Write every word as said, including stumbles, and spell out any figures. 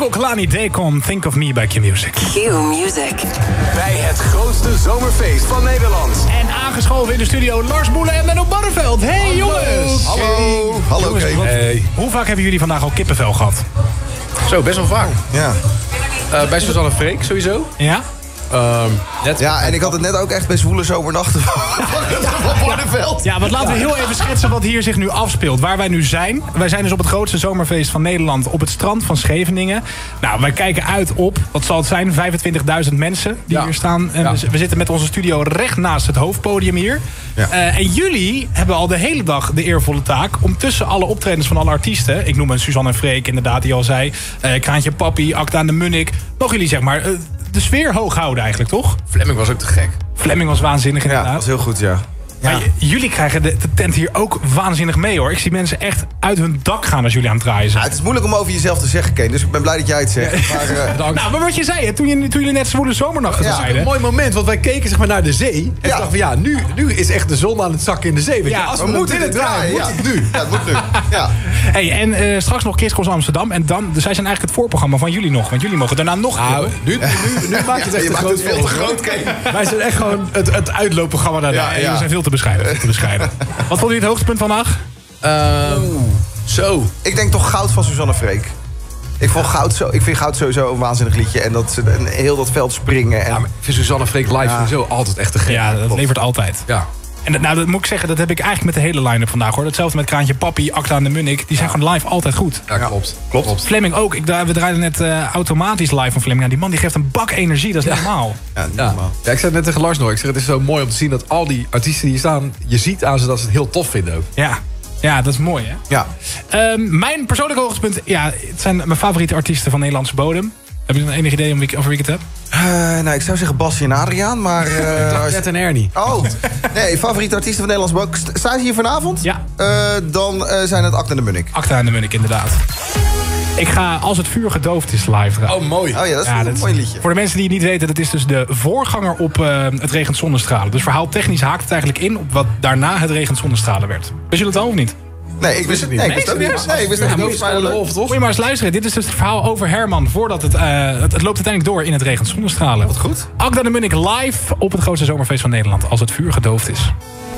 Kalani Dacon, Think of Me bij Q-Music. Q-Music. Bij het grootste zomerfeest van Nederland. En aangeschoven in de studio Lars Boelen en Menno Barneveld. Hey jongens! Hallo! Hallo, jongens, Kate. wat- Hey. Hoe vaak hebben jullie vandaag al kippenvel gehad? Zo, best wel vaak. Ja. Uh, bij Suzanne Freek sowieso. Ja? Um, net... ja, en ik had het net ook echt bij zwoele zomernachten van Barneveld. Ja, want laten we heel even schetsen wat hier zich nu afspeelt. Waar wij nu zijn. Wij zijn dus op het grootste zomerfeest van Nederland op het strand van Scheveningen. Nou, wij kijken uit op, wat zal het zijn, vijfentwintigduizend mensen die Ja. hier staan. En Ja. we, we zitten met onze studio recht naast het hoofdpodium hier. Ja. Uh, en jullie hebben al de hele dag de eervolle taak om tussen alle optredens van alle artiesten, ik noem een Suzanne Freek inderdaad, die al zei, uh, Kraantje Papi, Acta aan de Munnik, nog jullie zeg maar uh, de sfeer hoog houden eigenlijk, toch? Fleming was ook te gek. Fleming was waanzinnig Ja, inderdaad. dat is heel goed, ja. Maar j- jullie krijgen de, de tent hier ook waanzinnig mee, hoor. Ik zie mensen echt uit hun dak gaan als jullie aan het draaien Ja, zijn. het is moeilijk om over jezelf te zeggen, Kane. Dus ik ben blij dat jij het zegt. Maar, uh, Nou, maar wat je zei, hè, toen, je, toen jullie net zwoele zomernachten Ja. zeiden. Een mooi moment, want wij keken zeg maar, naar de zee. En Ja. dachten van ja, nu, nu is echt de zon aan het zakken in de zee. Weet Ja, je? Als we we, moeten willen dit draaien, moet ja. het nu. ja, het moet nu. Ja. Hey, en eh, straks nog Kiss Cross Amsterdam. En dan, dus zij zijn eigenlijk het voorprogramma van jullie nog. Want jullie mogen daarna nog een Nou, keer. nu, nu, nu maak je het echt Je een maakt groot het veel te feest, hoor. groot, Kane. Wij zijn echt gewoon het, het uitloopprogramma daarna. Ja, Hey, ja. we zijn veel te bescheiden. Veel te bescheiden. Wat vond jullie het hoogtepunt vandaag? Um, zo. Ik denk toch Goud van Suzanne Freek. Ik, vond goud zo, ik vind Goud sowieso een waanzinnig liedje. En dat ze en heel dat veld springen. En, Ja, maar ik vind Suzanne Freek live Ja. sowieso altijd echt te gek. Ja, dat levert altijd. Ja. En dat, nou, dat moet ik zeggen, dat heb ik eigenlijk met de hele line-up vandaag, hoor. Hetzelfde met Kraantje Papi, Acta aan de Munnik. Die zijn gewoon live altijd goed. Ja, klopt. Klopt. Fleming ook. Ik, we draaiden net uh, automatisch live van Fleming. Nou, die man die geeft een bak energie, dat is niet normaal. ja, niet Ja. normaal. ja, ik zei het net tegen Lars nog. Ik zeg, het is zo mooi om te zien dat al die artiesten die hier staan, je ziet aan ze dat ze het heel tof vinden ook. Ja. Ja, dat is mooi, hè? Ja. Um, mijn persoonlijke hoogtepunt, ja, het zijn mijn favoriete artiesten van Nederlandse bodem. Heb je een enig idee om wie, over wie ik het heb? Uh, nou, ik zou zeggen Bassie en Adriaan, maar... Uh, als- Jet en Ernie. Oh, nee, favoriete artiesten van Nederlands Bodem. St- Staan ze hier vanavond? Ja. Uh, dan uh, zijn het Acta en de Munnik. Acta aan de Munnik, inderdaad. Ik ga Als het vuur gedoofd is live draaien. Oh, mooi. Oh ja, dat is Ja, een dat is- mooi liedje. Voor de mensen die het niet weten, dat is dus de voorganger op uh, Het regent zonnestralen. Dus verhaal technisch haakt het eigenlijk in op wat daarna Het regent zonnestralen werd. Wist je dat al of niet? Nee, ik wist het niet. Nee, ik wist het ook niet. Nee, ik wist het ook niet. Maar leuk. Of toch? Moet je maar eens luisteren. Dit is dus het verhaal over Herman. Voordat het, uh, het, het loopt uiteindelijk door in Het regent zonnestralen. Wat goed. Acta aan de Munnik live op het grootste zomerfeest van Nederland. Als het vuur gedoofd is.